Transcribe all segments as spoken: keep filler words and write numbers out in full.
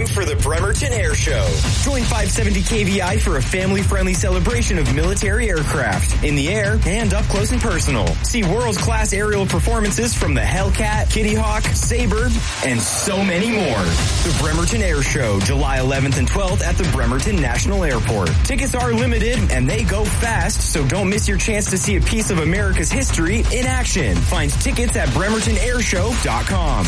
time for the Bremerton Air Show. Join five seventy K V I for a family-friendly celebration of military aircraft in the air and up close and personal. See world-class aerial performances from the Hellcat, Kitty Hawk, Sabre, and so many more. The Bremerton Air Show, July eleventh and twelfth at the Bremerton National Airport. Tickets are limited and they go fast, so don't miss your chance to see a piece of America's history in action. Find tickets at bremerton air show dot com.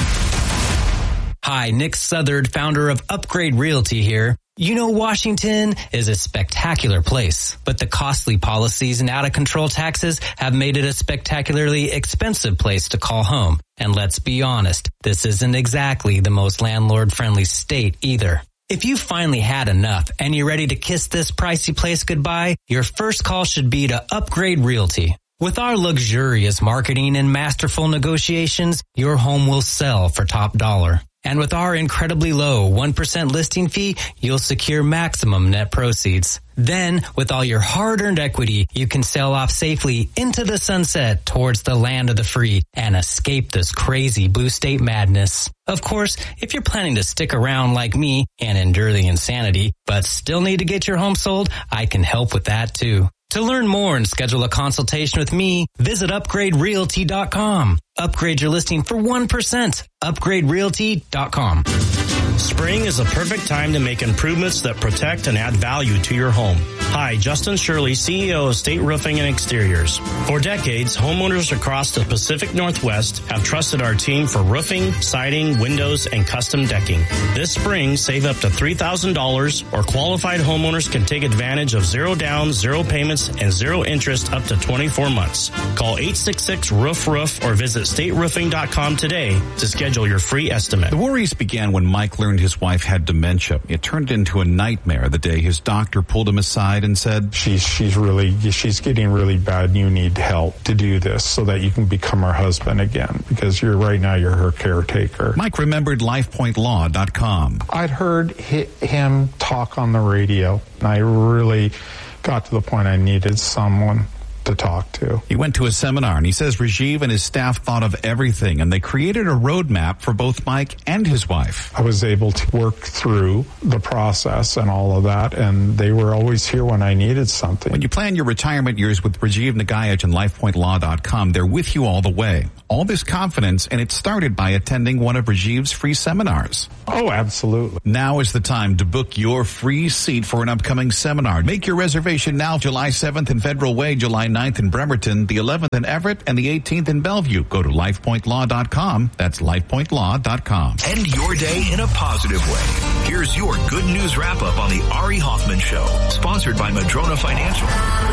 Hi, Nick Southard, founder of Upgrade Realty here. You know, Washington is a spectacular place, but the costly policies and out-of-control taxes have made it a spectacularly expensive place to call home. And let's be honest, this isn't exactly the most landlord-friendly state either. If you finally had enough and you're ready to kiss this pricey place goodbye, your first call should be to Upgrade Realty. With our luxurious marketing and masterful negotiations, your home will sell for top dollar. And with our incredibly low one percent listing fee, you'll secure maximum net proceeds. Then, with all your hard-earned equity, you can sail off safely into the sunset towards the land of the free and escape this crazy blue state madness. Of course, if you're planning to stick around like me and endure the insanity, but still need to get your home sold, I can help with that too. To learn more and schedule a consultation with me, visit upgrade realty dot com. Upgrade your listing for one percent. upgrade realty dot com. Spring is the perfect time to make improvements that protect and add value to your home. Hi, Justin Shirley, C E O of State Roofing and Exteriors. For decades, homeowners across the Pacific Northwest have trusted our team for roofing, siding, windows, and custom decking. This spring, save up to three thousand dollars, or qualified homeowners can take advantage of zero down, zero payments, and zero interest up to twenty-four months. Call eight six six, roof roof or visit state roofing dot com today to schedule your free estimate. The worries began when Mike learned his wife had dementia. It turned into a nightmare the day his doctor pulled him aside and said, She's she's really she's getting really bad and you need help to do this so that you can become her husband again, because you're right now you're her caretaker. Mike remembered life point law dot com. I'd heard him talk on the radio, and I really got to the point I needed someone to talk to. He went to a seminar, and he says Rajiv and his staff thought of everything, and they created a roadmap for both Mike and his wife. I was able to work through the process and all of that, and they were always here when I needed something. When you plan your retirement years with Rajiv Nagayaj and life point law dot com, they're with you all the way. All this confidence, and it started by attending one of Rajiv's free seminars. Oh, absolutely. Now is the time to book your free seat for an upcoming seminar. Make your reservation now, July seventh in Federal Way, July ninth in Bremerton, the eleventh in Everett, and the eighteenth in Bellevue. Go to life point law dot com. That's life point law dot com. End your day in a positive way. Here's your good news wrap-up on the Ari Hoffman Show, sponsored by Madrona Financial.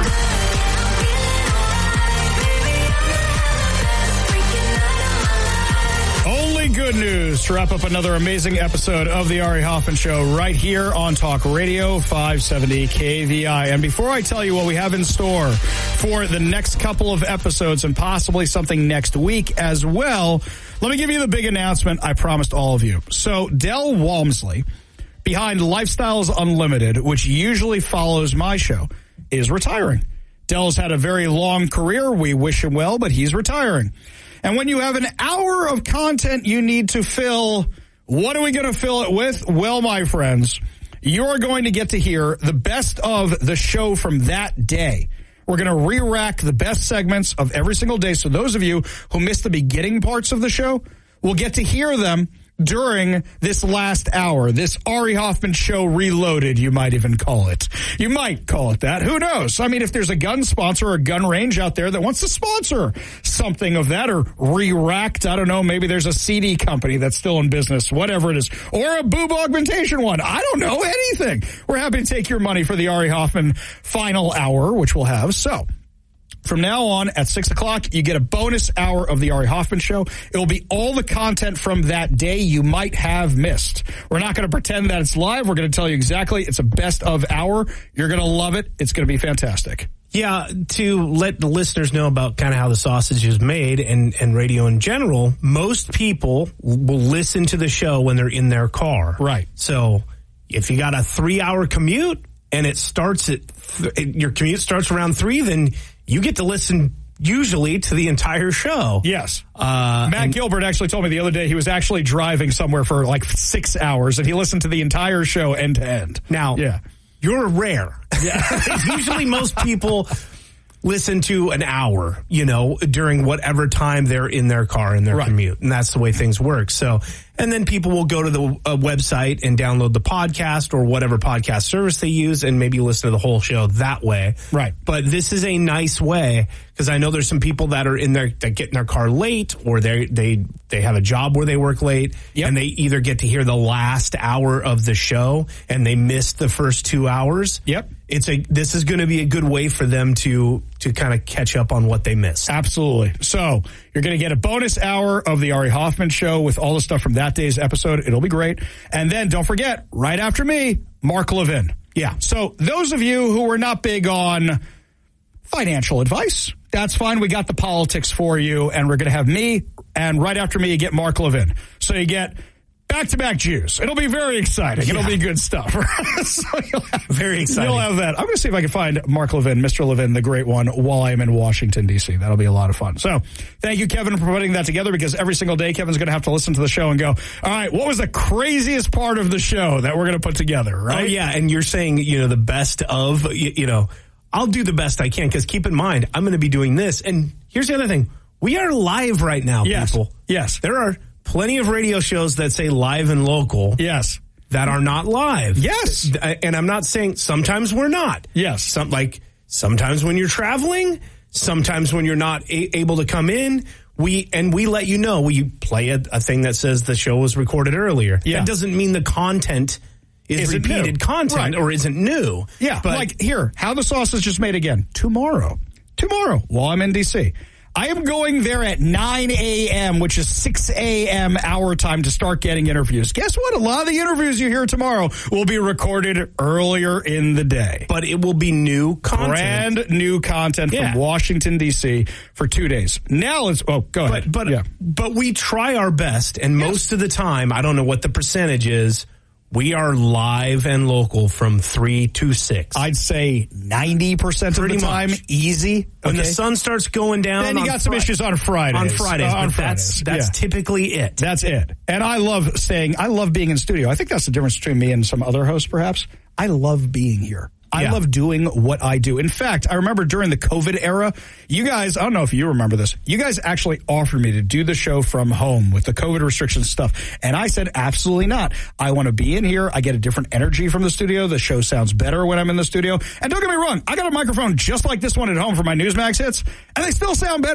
Only good news to wrap up another amazing episode of the Ari Hoffman Show right here on Talk Radio five seventy K V I. And before I tell you what we have in store for the next couple of episodes and possibly something next week as well, let me give you the big announcement I promised all of you. So Del Walmsley, behind Lifestyles Unlimited, which usually follows my show, is retiring. Del's had a very long career. We wish him well, but he's retiring. And when you have an hour of content you need to fill, what are we going to fill it with? Well, my friends, you're going to get to hear the best of the show from that day. We're going to re-rack the best segments of every single day. So those of you who missed the beginning parts of the show will get to hear them during this last hour, this Ari Hoffman Show Reloaded, you might even call it. You might call it that. Who knows? I mean, if there's a gun sponsor or a gun range out there that wants to sponsor something of that, or re-racked, I don't know, maybe there's a C D company that's still in business, whatever it is, or a boob augmentation one. I don't know, anything. We're happy to take your money for the Ari Hoffman final hour, which we'll have. So from now on, at six o'clock, you get a bonus hour of the Ari Hoffman Show. It will be all the content from that day you might have missed. We're not going to pretend that it's live. We're going to tell you exactly. It's a best of hour. You're going to love it. It's going to be fantastic. Yeah, to let the listeners know about kind of how the sausage is made and, and radio in general, most people will listen to the show when they're in their car. Right. So if you got a three-hour commute and it starts at th- your commute starts around three, then you get to listen usually to the entire show. Yes. Uh, Matt and, Gilbert actually told me the other day he was actually driving somewhere for like six hours and he listened to the entire show end to end. Now, yeah. you're rare. Yeah. Usually most people listen to an hour, you know, during whatever time they're in their car in their right. commute. And that's the way things work. So, and then people will go to the uh, website and download the podcast or whatever podcast service they use and maybe listen to the whole show that way. Right. But this is a nice way because I know there's some people that are in their, that get in their car late or they, they, they have a job where they work late yep. and they either get to hear the last hour of the show and they missed the first two hours. Yep. It's a, this is going to be a good way for them to, to kind of catch up on what they missed. Absolutely. So you're going to get a bonus hour of the Ari Hoffman Show with all the stuff from that day's episode. It'll be great. And then don't forget, right after me, Mark Levin. Yeah. So those of you who are not big on financial advice, that's fine. We got the politics for you, and we're going to have me, and right after me, you get Mark Levin. So you get back-to-back Jews. It'll be very exciting. Yeah. It'll be good stuff. So you'll have, very exciting. You'll have that. I'm going to see if I can find Mark Levin, Mister Levin, the great one, while I am in Washington, D C. That'll be a lot of fun. So thank you, Kevin, for putting that together, because every single day Kevin's going to have to listen to the show and go, all right, what was the craziest part of the show that we're going to put together, right? Oh, yeah, and you're saying, you know, the best of, you, you know, I'll do the best I can, because keep in mind, I'm going to be doing this. And here's the other thing. We are live right now, yes. people. Yes. There are plenty of radio shows that say live and local. Yes. That are not live. Yes. And I'm not saying sometimes we're not. Yes. Some, like sometimes when you're traveling, sometimes when you're not a- able to come in, we and we let you know. We play a, a thing that says the show was recorded earlier. Yeah. That doesn't mean the content is isn't repeated new. content Right. or isn't new. Yeah. But like here, How the Sausage is Made Again. Tomorrow. Tomorrow while I'm in D C. I am going there at nine a.m., which is six a.m. our time, to start getting interviews. Guess what? A lot of the interviews you hear tomorrow will be recorded earlier in the day. But it will be new content. Brand new content Yeah. from Washington, D C for two days. Now let's, oh, go ahead. But, but, yeah. but we try our best, and Yes. most of the time, I don't know what the percentage is, we are live and local from three to six. I'd say ninety percent of Pretty the time, much. easy. When okay? the sun starts going down, Then you on got some Fri- issues on Fridays. On Fridays, Uh, on but Fridays. that's that's Yeah. typically it. That's it. And I love saying, I love being in studio. I think that's the difference between me and some other hosts, perhaps. I love being here. I Yeah. love doing what I do. In fact, I remember during the COVID era, you guys, I don't know if you remember this, you guys actually offered me to do the show from home with the COVID restrictions stuff. And I said, absolutely not. I want to be in here. I get a different energy from the studio. The show sounds better when I'm in the studio. And don't get me wrong, I got a microphone just like this one at home for my Newsmax hits, and they still sound better.